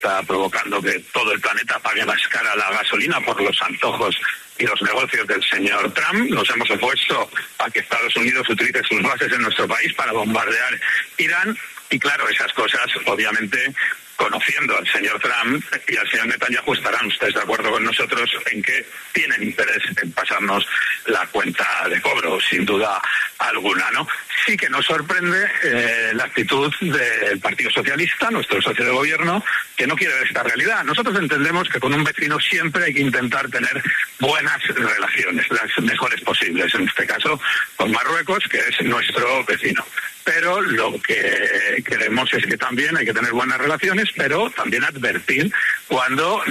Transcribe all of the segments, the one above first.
está provocando que todo el planeta pague más cara la gasolina por los antojos y los negocios del señor Trump. Nos hemos opuesto a que Estados Unidos utilice sus bases en nuestro país para bombardear Irán. Y claro, esas cosas, obviamente, conociendo al señor Trump y al señor Netanyahu, estarán ustedes de acuerdo con nosotros en que tienen interés en pasarnos la cuenta de cobro, sin duda alguna, ¿no? Sí que nos sorprende la actitud del Partido Socialista, nuestro socio de gobierno, que no quiere ver esta realidad. Nosotros entendemos que con un vecino siempre hay que intentar tener buenas relaciones, las mejores posibles, en este caso con Marruecos, que es nuestro vecino. Pero lo que queremos es que también hay que tener buenas relaciones, pero también advertir cuando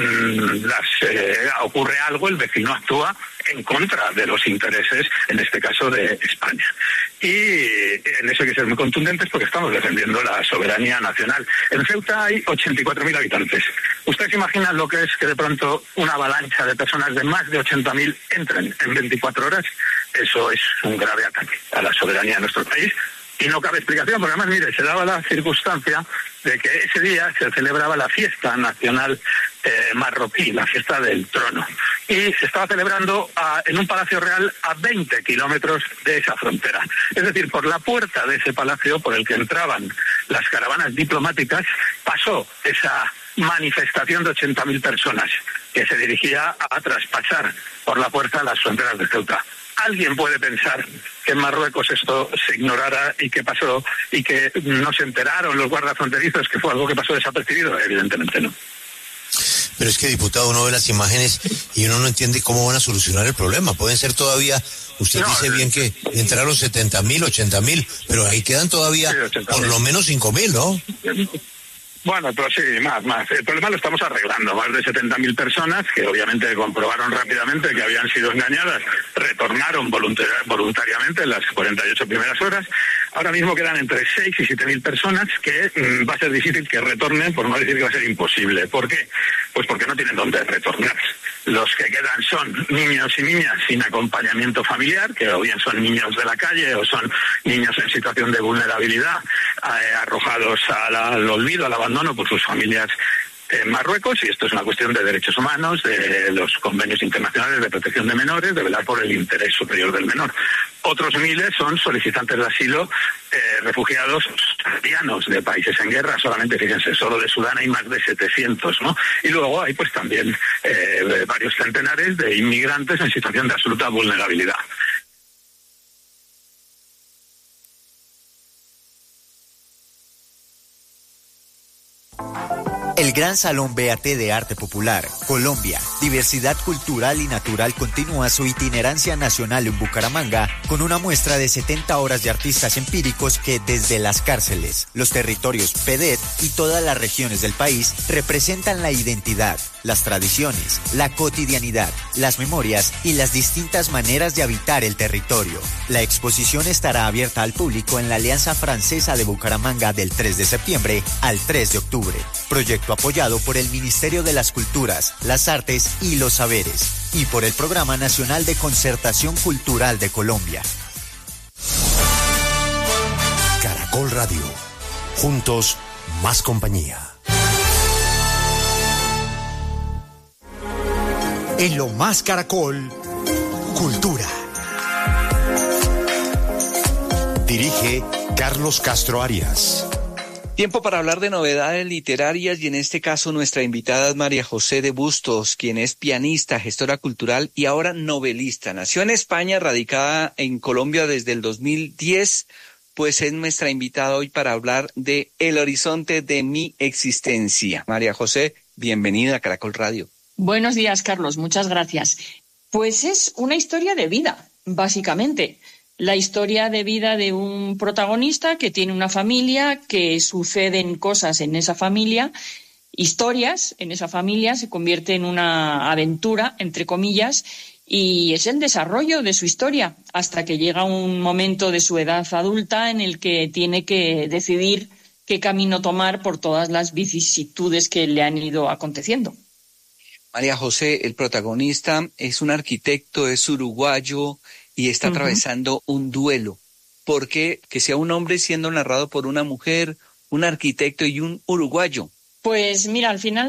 ocurre algo, el vecino actúa en contra de los intereses, en este caso de España. Y en eso hay que ser muy contundentes porque estamos defendiendo la soberanía nacional. En Ceuta hay 84.000 habitantes. ¿Ustedes imaginan lo que es que de pronto una avalancha de personas de más de 80.000 entren en 24 horas? Eso es un grave ataque a la soberanía de nuestro país. Y no cabe explicación, porque además, mire, se daba la circunstancia de que ese día se celebraba la fiesta nacional marroquí, la fiesta del trono. Y se estaba celebrando en un palacio real a 20 kilómetros de esa frontera. Es decir, por la puerta de ese palacio por el que entraban las caravanas diplomáticas, pasó esa manifestación de 80.000 personas que se dirigía a traspasar por la puerta las fronteras de Ceuta. ¿Alguien puede pensar que en Marruecos esto se ignorara y que pasó y que no se enteraron los guardas fronterizos que fue algo que pasó desapercibido? Evidentemente no. Pero es que, diputado, uno ve las imágenes y uno no entiende cómo van a solucionar el problema. Pueden ser todavía, usted dice bien que entraron 70.000, 80.000, pero ahí quedan todavía por lo menos 5.000, ¿no? Bueno, pues sí, más. El problema lo estamos arreglando. Más de 70.000 personas que obviamente comprobaron rápidamente que habían sido engañadas, retornaron voluntariamente en las 48 primeras horas. Ahora mismo quedan entre 6 y 7.000 personas que va a ser difícil que retornen, por no decir que va a ser imposible. ¿Por qué? Pues porque no tienen dónde retornar. Los que quedan son niños y niñas sin acompañamiento familiar, que o bien son niños de la calle o son niños en situación de vulnerabilidad, arrojados al olvido, al abandono por sus familias en Marruecos, y esto es una cuestión de derechos humanos, de los convenios internacionales de protección de menores, de velar por el interés superior del menor. Otros miles son solicitantes de asilo, refugiados sirianos de países en guerra, solamente, fíjense, solo de Sudán hay más de 700, ¿no? Y luego hay pues también varios centenares de inmigrantes en situación de absoluta vulnerabilidad. El Gran Salón BAT de Arte Popular, Colombia, Diversidad Cultural y Natural continúa su itinerancia nacional en Bucaramanga con una muestra de 70 horas de artistas empíricos que desde las cárceles, los territorios PEDET y todas las regiones del país representan la identidad, las tradiciones, la cotidianidad, las memorias y las distintas maneras de habitar el territorio. La exposición estará abierta al público en la Alianza Francesa de Bucaramanga del 3 de septiembre al 3 de octubre. Proyecto apoyado por el Ministerio de las Culturas, las Artes y los Saberes y por el Programa Nacional de Concertación Cultural de Colombia. Caracol Radio. Juntos, más compañía. En Lo Más Caracol, Cultura. Dirige Carlos Castro Arias. Tiempo para hablar de novedades literarias y en este caso nuestra invitada es María José de Bustos, quien es pianista, gestora cultural y ahora novelista. Nació en España, radicada en Colombia desde el 2010, pues es nuestra invitada hoy para hablar de El horizonte de mi existencia. María José, bienvenida a Caracol Radio. Buenos días, Carlos, muchas gracias. Pues es una historia de vida, básicamente. La historia de vida de un protagonista que tiene una familia, que suceden cosas en esa familia, historias en esa familia, se convierte en una aventura, entre comillas, y es el desarrollo de su historia hasta que llega un momento de su edad adulta en el que tiene que decidir qué camino tomar por todas las vicisitudes que le han ido aconteciendo. María José, el protagonista es un arquitecto, es uruguayo y está atravesando un duelo. ¿Por qué que sea un hombre siendo narrado por una mujer, un arquitecto y un uruguayo? Pues mira, al final